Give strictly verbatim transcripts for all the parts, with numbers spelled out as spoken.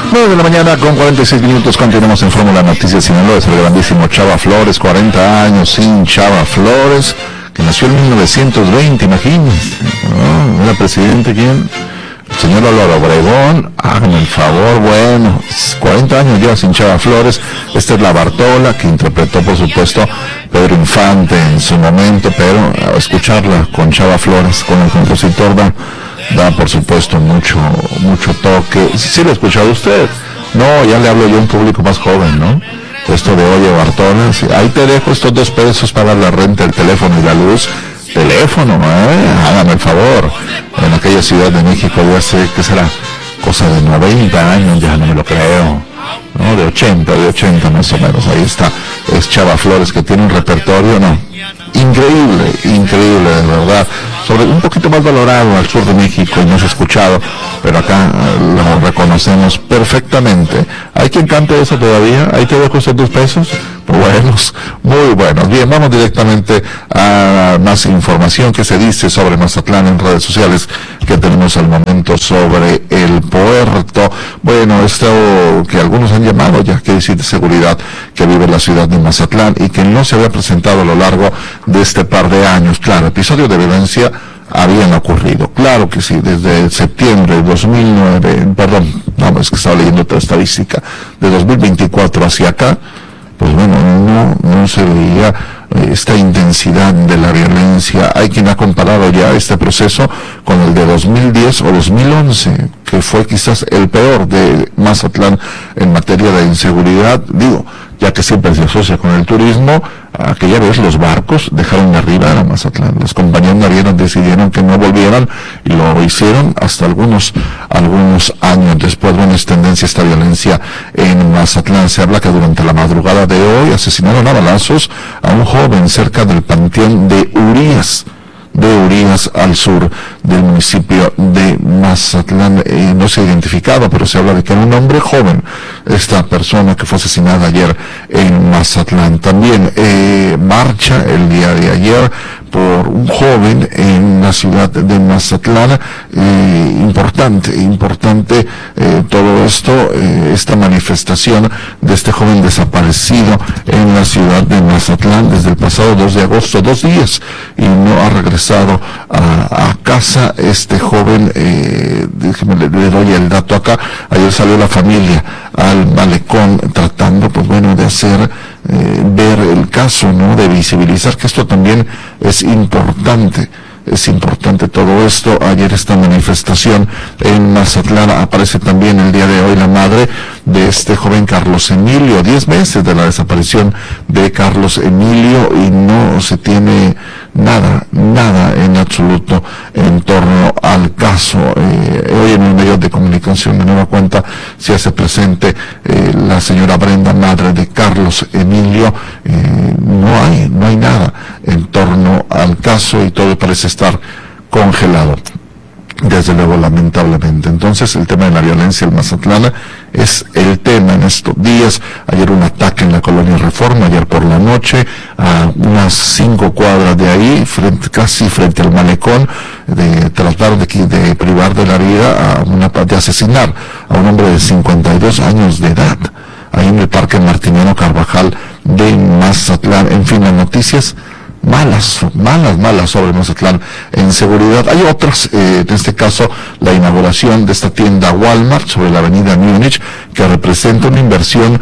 nueve de la mañana con cuarenta y seis minutos, continuamos en Fórmula Noticias Sinaloa. Es el grandísimo Chava Flores, cuarenta años sin Chava Flores, que nació en mil novecientos veinte, imagínense, ¿no? Era presidente, ¿quién? El señor Álvaro Obregón. Háganme el favor, bueno, cuarenta años lleva sin Chava Flores. Esta es la Bartola, que interpretó, por supuesto, Pedro Infante en su momento, pero a escucharla con Chava Flores, con el compositor, da, da por supuesto mucho, mucho toque. ¿Sí lo ha escuchado usted? No, ya le hablo yo a un público más joven, ¿no? Esto de, oye, Bartola, sí, ahí te dejo estos dos pesos para la renta, el teléfono y la luz. Teléfono, ¿eh? Hágame el favor. En aquella Ciudad de México, ya sé que será cosa de noventa años, ya no me lo creo, ¿no? De ochenta, de ochenta más o menos. Ahí está, es Chava Flores, que tiene un repertorio, ¿no? Increíble, increíble, de verdad. Sobre un poquito más valorado al sur de México y no se ha escuchado, pero acá lo reconocemos perfectamente. ¿Hay quien cante eso todavía? ¿Ahí te dejo esos dos pesos? Buenos, muy buenos. Bien, vamos directamente a más información que se dice sobre Mazatlán en redes sociales que tenemos al momento sobre el puerto. Bueno, esto que algunos han llamado ya crisis de seguridad que vive la ciudad de Mazatlán y que no se había presentado a lo largo de este par de años. Claro, episodios de violencia habían ocurrido, claro que sí, desde septiembre de dos mil nueve, perdón, no, es que estaba leyendo otra estadística, de dos mil veinticuatro hacia acá, pues bueno, no, no se veía esta intensidad de la violencia. Hay quien ha comparado ya este proceso con el de dos mil diez o dos mil once, que fue quizás el peor de Mazatlán en materia de inseguridad, digo, ya que siempre se asocia con el turismo. Aquella vez los barcos dejaron de arribar a Mazatlán, las compañías navieras decidieron que no volvieran y lo hicieron hasta algunos algunos años después. Bueno, es tendencia esta violencia en Mazatlán. Se habla que durante la madrugada de hoy asesinaron a balazos a un joven cerca del panteón de Urias, de Urias al sur del municipio de Mazatlán. Eh, no se ha identificado, pero se habla de que era un hombre joven, esta persona que fue asesinada ayer en Mazatlán. También eh, marcha el día de ayer por un joven en la ciudad de Mazatlán. Eh, importante, importante eh, todo esto, eh, esta manifestación de este joven desaparecido en la ciudad de Mazatlán desde el pasado dos de agosto, dos días, y no ha regresado a, a casa este joven. Eh, déjeme, le, le doy el dato acá. Ayer salió la familia al malecón tratando, pues bueno, de hacer eh, ver el caso, ¿no? De visibilizar que esto también es importante. Es importante todo esto. Ayer esta manifestación en Mazatlán. Aparece también el día de hoy la madre de este joven Carlos Emilio, diez meses de la desaparición de Carlos Emilio, y no se tiene nada, nada en absoluto en torno al caso. Eh, hoy en los medios de comunicación de nueva cuenta se hace presente eh, la señora Brenda, madre de Carlos Emilio. Eh, no hay, no hay nada en torno al caso y todo parece estar congelado, desde luego, lamentablemente. Entonces el tema de la violencia en Mazatlán es el tema en estos días. Ayer un ataque en la colonia Reforma, ayer por la noche, a unas cinco cuadras de ahí, frente, casi frente al malecón, de tratar de, de privar de la vida a una, de asesinar a un hombre de cincuenta y dos años de edad, ahí en el Parque Martiniano Carvajal de Mazatlán. En fin, las noticias malas, malas, malas sobre Mazatlán en seguridad. Hay otras, eh, en este caso, la inauguración de esta tienda Walmart sobre la avenida Múnich, que representa una inversión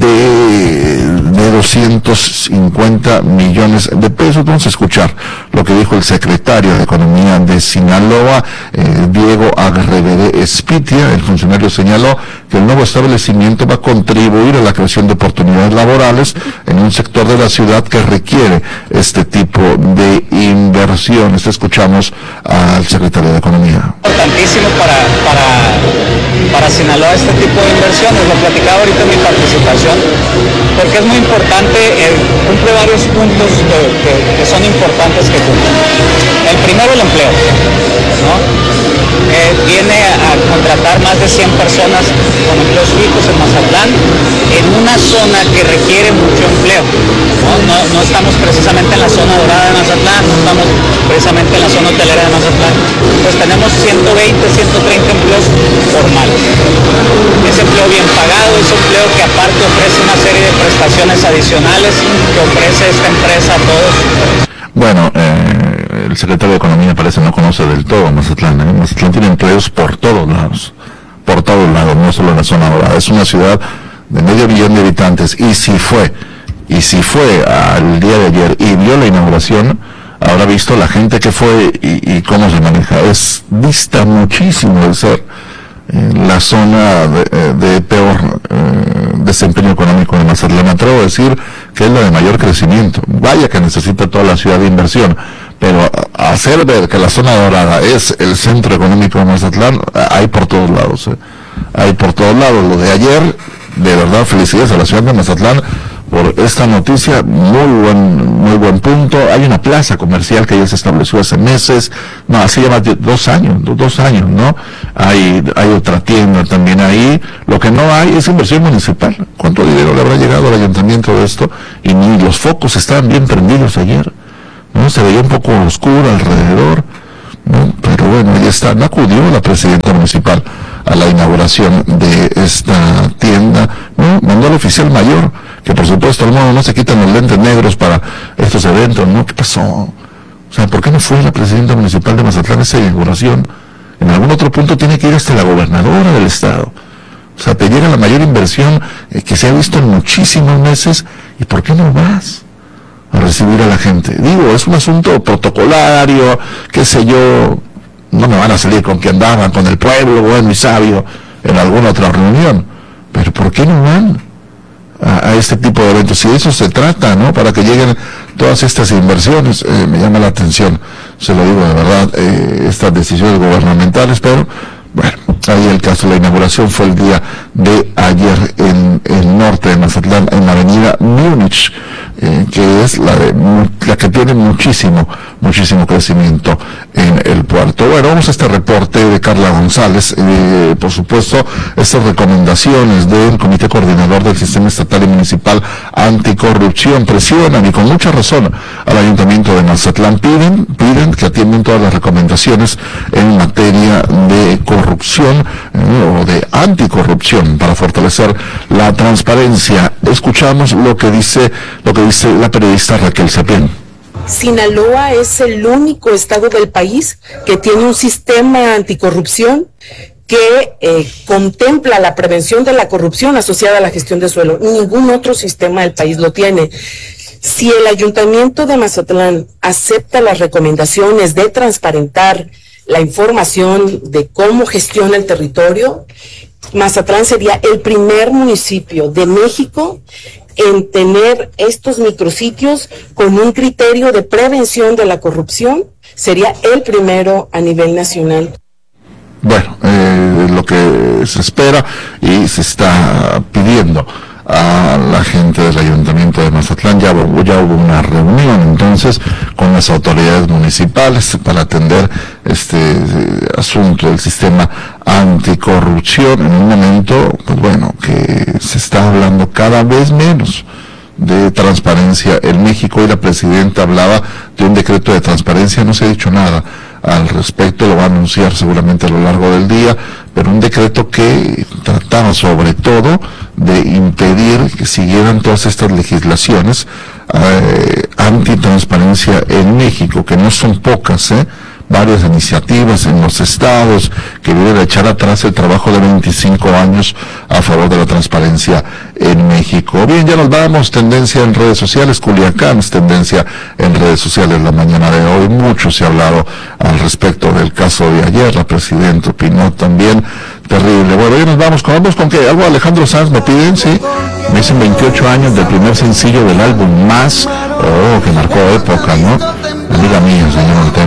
de, de doscientos cincuenta millones de pesos. Vamos a escuchar lo que dijo el secretario de Economía de Sinaloa, eh, Diego Agrevede Espitia. El funcionario señaló que el nuevo establecimiento va a contribuir a la creación de oportunidades laborales en un sector de la ciudad que requiere este tipo de inversiones. Escuchamos al secretario de Economía. Importantísimo para, para, para Sinaloa este tipo de inversiones, lo platicaba ahorita en mi participación, porque es muy importante, eh, cumple varios puntos que, que, que son importantes que cumplen. El primero, el empleo, ¿no? Eh, viene a contratar más de cien personas con empleos fijos en Mazatlán, en una zona que requiere mucho empleo, ¿no? No, no estamos precisamente en la zona dorada de Mazatlán, no estamos precisamente en la zona hotelera de Mazatlán, pues tenemos ciento veinte, ciento treinta empleos formales. Ese empleo empleo bien pagado, es un empleo que aparte ofrece una serie de prestaciones adicionales que ofrece esta empresa a todos. Bueno, eh, el secretario de Economía parece no conoce del todo Mazatlán, ¿eh? Mazatlán tiene empleos por todos lados, por todos lados, no solo en la zona dorada. Es una ciudad de medio millón de habitantes, y si fue, y si fue al día de ayer y vio la inauguración, habrá visto la gente que fue y, y cómo se maneja. Es dista muchísimo de ser eh, la zona de, de peor eh, desempeño económico de Mazatlán. Me atrevo a decir que es la de mayor crecimiento. Vaya que necesita toda la ciudad de inversión, pero hacer ver que la zona dorada es el centro económico de Mazatlán, hay por todos lados, ¿eh? Hay por todos lados. Lo de ayer, de verdad, felicidades a la ciudad de Mazatlán por esta noticia, muy buen, muy buen punto. Hay una plaza comercial que ya se estableció hace meses, no, hace ya más de dos años, dos años, ¿no? Hay, hay otra tienda también ahí. Lo que no hay es inversión municipal. ¿Cuánto dinero le habrá llegado al ayuntamiento de esto? Y ni los focos estaban bien prendidos ayer, ¿no? Se veía un poco oscuro alrededor, ¿no? Pero bueno, ya está. No acudió la presidenta municipal a la inauguración de esta tienda, ¿no? Mandó al oficial mayor, que por supuesto al modo no se quitan los lentes negros para estos eventos, ¿no? ¿Qué pasó? O sea, ¿por qué no fue la presidenta municipal de Mazatlán a esa inauguración? En algún otro punto tiene que ir hasta la gobernadora del estado. O sea, te llega la mayor inversión eh, que se ha visto en muchísimos meses, ¿y por qué no vas a recibir a la gente? Digo, es un asunto protocolario, qué sé yo, no me van a salir con que andaban con el pueblo bueno y sabio en alguna otra reunión, pero ¿por qué no van a, a este tipo de eventos? Si de eso se trata, ¿no? Para que lleguen todas estas inversiones, eh, me llama la atención, se lo digo de verdad, eh, estas decisiones gubernamentales, pero bueno, ahí el caso de la inauguración fue el día de ayer en el norte de Mazatlán, en la avenida Múnich, eh, que es la de la que tiene muchísimo, muchísimo crecimiento en el puerto. Bueno, vamos a este reporte de Carla González, eh, por supuesto, estas recomendaciones del Comité Coordinador del Sistema Estatal y Municipal Anticorrupción presionan, y con mucha razón, al Ayuntamiento de Mazatlán. Piden, piden que atiendan todas las recomendaciones en materia de corrupción eh, o de anticorrupción para fortalecer la transparencia. Escuchamos lo que dice, lo que dice la periodista Raquel Sepien. Sinaloa es el único estado del país que tiene un sistema anticorrupción que eh, contempla la prevención de la corrupción asociada a la gestión de suelo. Ningún otro sistema del país lo tiene. Si el Ayuntamiento de Mazatlán acepta las recomendaciones de transparentar la información de cómo gestiona el territorio, Mazatlán sería el primer municipio de México en tener estos micrositios con un criterio de prevención de la corrupción. Sería el primero a nivel nacional. Bueno, eh, lo que se espera y se está pidiendo a la gente del Ayuntamiento de Mazatlán. Ya, ya hubo una reunión entonces con las autoridades municipales para atender este eh, asunto del sistema anticorrupción en un momento, pues bueno, que se está hablando cada vez menos de transparencia en México, y la presidenta hablaba de un decreto de transparencia. No se ha dicho nada al respecto, lo va a anunciar seguramente a lo largo del día, pero un decreto que trataba sobre todo de impedir que siguieran todas estas legislaciones eh, antitransparencia en México, que no son pocas, ¿eh? Varias iniciativas en los estados que vienen a echar atrás el trabajo de veinticinco años a favor de la transparencia en México. Bien, ya nos vamos. Tendencia en redes sociales. Culiacán es tendencia en redes sociales la mañana de hoy. Mucho se ha hablado al respecto del caso de ayer. La presidenta opinó también. Terrible. Bueno, ya nos vamos. ¿Vamos con qué? Algo Alejandro Sanz me piden, sí. Me dicen veintiocho años del primer sencillo del álbum Más. Oh, que marcó época, ¿no? Amiga mía, señor Norteño.